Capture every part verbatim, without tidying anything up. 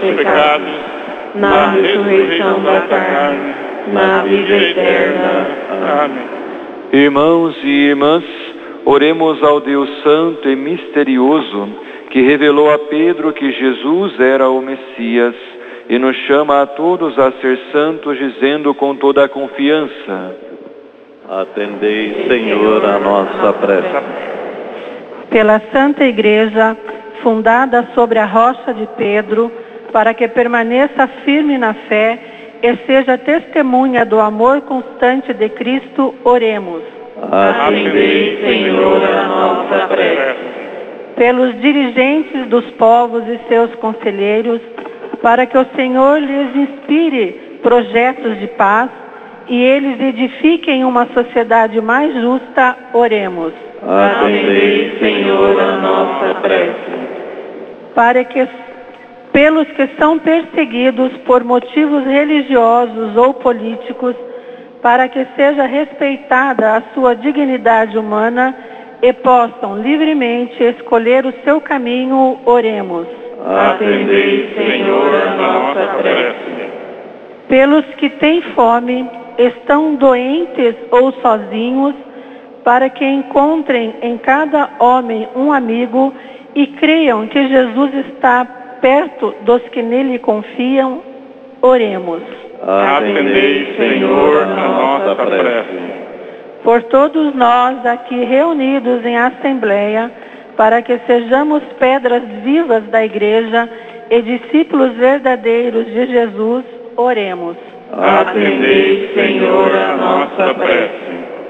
pecados, na ressurreição da carne, na vida eterna. Amém. Irmãos e irmãs, oremos ao Deus Santo e Misterioso, que revelou a Pedro que Jesus era o Messias, e nos chama a todos a ser santos, dizendo com toda a confiança: atendei, Senhor, a nossa prece. Pela Santa Igreja, fundada sobre a rocha de Pedro, para que permaneça firme na fé e seja testemunha do amor constante de Cristo, oremos. Atendei, Senhor, a nossa prece. Pelos dirigentes dos povos e seus conselheiros, para que o Senhor lhes inspire projetos de paz e eles edifiquem uma sociedade mais justa, oremos. Atendei, Senhor, a nossa prece. Para que, pelos que são perseguidos por motivos religiosos ou políticos, para que seja respeitada a sua dignidade humana e possam livremente escolher o seu caminho, oremos. Atendei, Senhor, a nossa prece. Pelos que têm fome, estão doentes ou sozinhos, para que encontrem em cada homem um amigo e creiam que Jesus está perto dos que nele confiam, oremos. Atendei, Senhor, a nossa prece. Por todos nós aqui reunidos em assembleia, para que sejamos pedras vivas da Igreja e discípulos verdadeiros de Jesus, oremos. Atendei, Senhor, a nossa prece.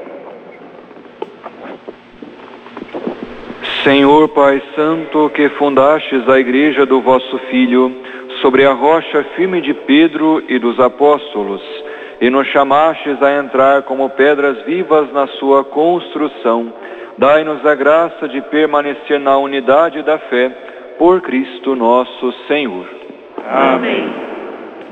Senhor Pai Santo, que fundastes a Igreja do vosso Filho sobre a rocha firme de Pedro e dos apóstolos, e nos chamastes a entrar como pedras vivas na sua construção, dai-nos a graça de permanecer na unidade da fé, por Cristo nosso Senhor. Amém.